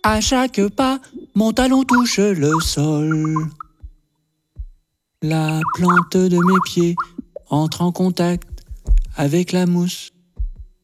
À chaque pas, mon talon touche le sol. La plante de mes pieds entre en contact avec la mousse.